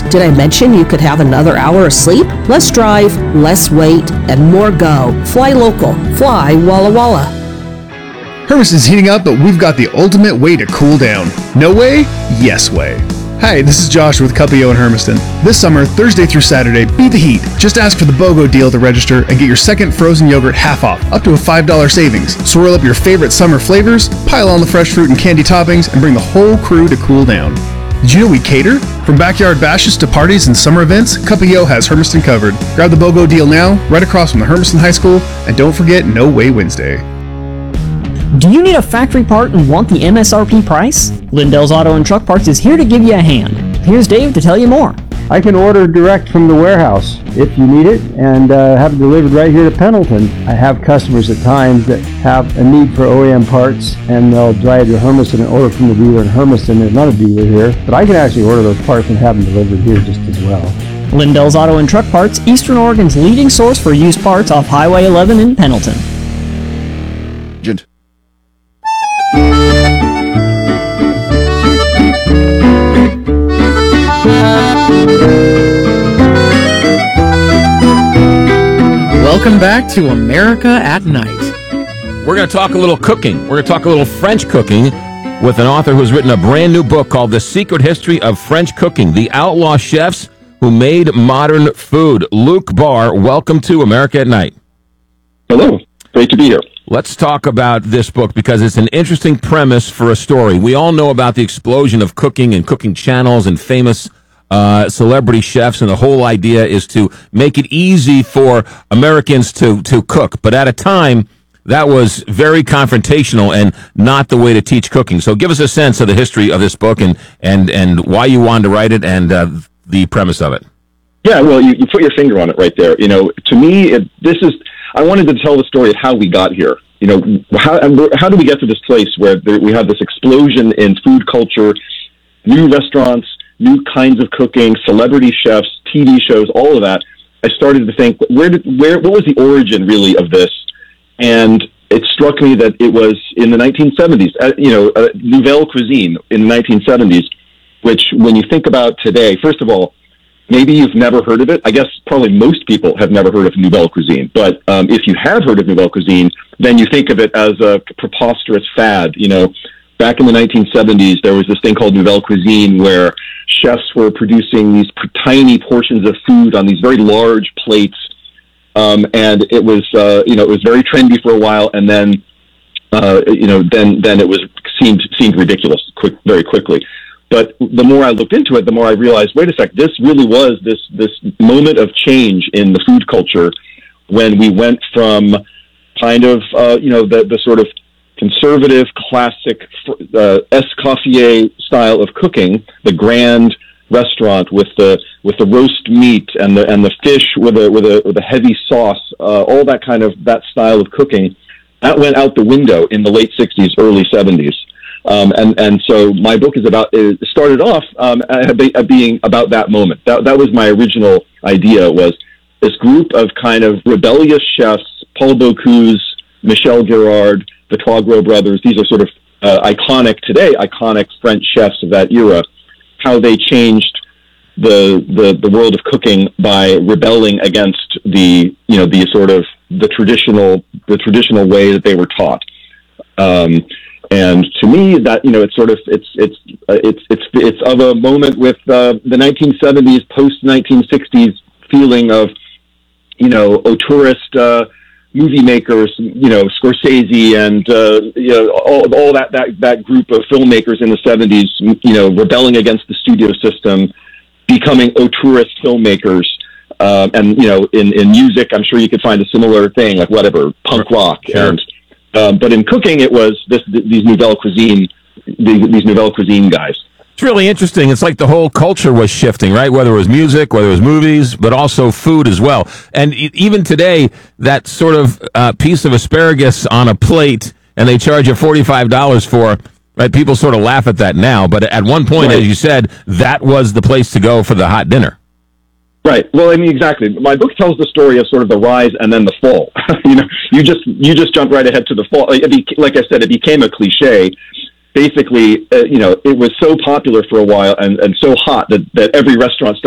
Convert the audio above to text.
Did I mention you could have another hour of sleep? Less drive, less wait, and more go. Fly local. Fly Walla Walla. Hermiston's heating up, but we've got the ultimate way to cool down. No way? Yes way. Hi, this is Josh with Cuppio in Hermiston. This summer, Thursday through Saturday, beat the heat. Just ask for the BOGO deal to register and get your second frozen yogurt half off, up to a $5 savings. Swirl up your favorite summer flavors, pile on the fresh fruit and candy toppings, and bring the whole crew to cool down. Did you know we cater? From backyard bashes to parties and summer events, Cuppio has Hermiston covered. Grab the BOGO deal now, right across from the Hermiston High School, and don't forget No Way Wednesday. Do you need a factory part and want the MSRP price? Lindell's Auto and Truck Parts is here to give you a hand. Here's Dave to tell you more. I can order direct from the warehouse if you need it and have it delivered right here to Pendleton. I have customers at times that have a need for OEM parts and they'll drive to Hermiston and order from the dealer in Hermiston. There's not a dealer here, but I can actually order those parts and have them delivered here just as well. Lindell's Auto and Truck Parts, Eastern Oregon's leading source for used parts off Highway 11 in Pendleton. Welcome back to America at Night. We're going to talk a little cooking. We're going to talk a little French cooking with an author who's written a brand new book called The Secret History of French Cooking, The Outlaw Chefs Who Made Modern Food. Luc Barr, welcome to America at Night. Hello. Great to be here. Let's talk about this book because it's an interesting premise for a story. We all know about the explosion of cooking and cooking channels and famous celebrity chefs, and the whole idea is to make it easy for Americans to cook. But at a time, that was very confrontational and not the way to teach cooking. So give us a sense of the history of this book and why you wanted to write it and the premise of it. Yeah, well, you put your finger on it right there. You know, to me, I wanted to tell the story of how we got here. You know, how do we get to this place where we have this explosion in food culture, new restaurants, new kinds of cooking, celebrity chefs, TV shows, all of that. I started to think, what was the origin really of this? And it struck me that it was in the 1970s, Nouvelle Cuisine in the 1970s, which when you think about today, first of all, maybe you've never heard of it. I guess probably most people have never heard of Nouvelle Cuisine. But if you have heard of Nouvelle Cuisine, then you think of it as a preposterous fad. You know, back in the 1970s, there was this thing called Nouvelle Cuisine where chefs were producing these tiny portions of food on these very large plates. And it was, it was very trendy for a while. And then, then it seemed ridiculous very quickly. But the more I looked into it, the more I realized, wait a sec, this really was this moment of change in the food culture when we went from kind of, the sort of conservative, classic Escoffier style of cooking, the grand restaurant with the roast meat and the fish with a heavy sauce, all that style of cooking, that went out the window in the late 60s, early 70s. And so my book started off being about that moment. That was my original idea, was this group of kind of rebellious chefs, Paul Bocuse, Michel Girard, the Trois Gros brothers. These are sort of iconic French chefs of that era, how they changed the world of cooking by rebelling against the traditional way that they were taught. And to me, that it's of a moment with the 1970s, post 1960s feeling of auteurist movie makers, Scorsese and all that group of filmmakers in the 70s, rebelling against the studio system, becoming auteurist filmmakers. And in music, I'm sure you could find a similar thing, like punk rock. Sure. And but in cooking, it was these Nouvelle Cuisine guys. It's really interesting. It's like the whole culture was shifting, right? Whether it was music, whether it was movies, but also food as well. And even today, that sort of piece of asparagus on a plate, and they charge you $45 for, right? People sort of laugh at that now, but at one point, right, as you said, that was the place to go for the hot dinner. Right. Well, I mean, exactly. My book tells the story of sort of the rise and then the fall. You just jump right ahead to the fall. Like I said, it became a cliche. Basically, it was so popular for a while and so hot that every restaurant